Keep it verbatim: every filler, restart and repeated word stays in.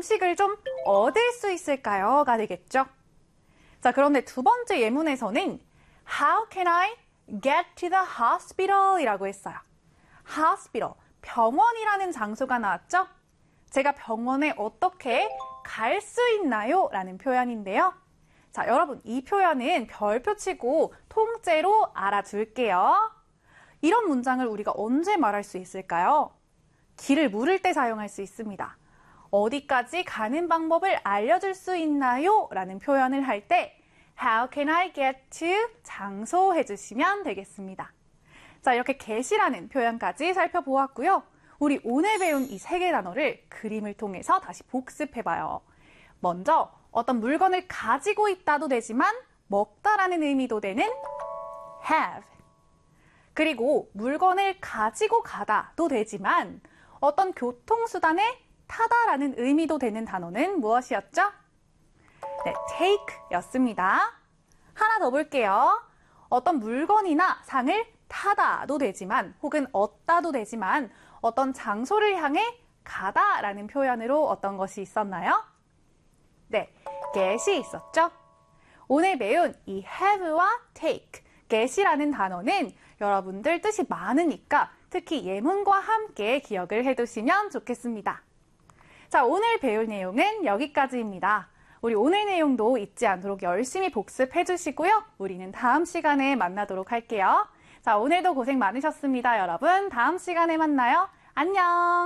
음식을 좀 얻을 수 있을까요?가 되겠죠. 자, 그런데 두 번째 예문에서는 How can I get to the hospital? 이라고 했어요. hospital, 병원이라는 장소가 나왔죠? 제가 병원에 어떻게 갈 수 있나요? 라는 표현인데요. 자, 여러분, 이 표현은 별표 치고 통째로 알아둘게요. 이런 문장을 우리가 언제 말할 수 있을까요? 길을 물을 때 사용할 수 있습니다. 어디까지 가는 방법을 알려줄 수 있나요? 라는 표현을 할 때 How can I get to 장소 해주시면 되겠습니다. 자, 이렇게 get이라는 표현까지 살펴보았고요. 우리 오늘 배운 이 세 개 단어를 그림을 통해서 다시 복습해봐요. 먼저 어떤 물건을 가지고 있다도 되지만 먹다라는 의미도 되는 have. 그리고 물건을 가지고 가다도 되지만 어떤 교통수단에 타다라는 의미도 되는 단어는 무엇이었죠? 네, take 였습니다. 하나 더 볼게요. 어떤 물건이나 상을 타다도 되지만 혹은 얻다도 되지만 어떤 장소를 향해 가다라는 표현으로 어떤 것이 있었나요? 네, get이 있었죠. 오늘 배운 이 have와 take, get이라는 단어는 여러분들 뜻이 많으니까 특히 예문과 함께 기억을 해두시면 좋겠습니다. 자, 오늘 배울 내용은 여기까지입니다. 우리 오늘 내용도 잊지 않도록 열심히 복습해 주시고요. 우리는 다음 시간에 만나도록 할게요. 자, 오늘도 고생 많으셨습니다, 여러분. 다음 시간에 만나요. 안녕!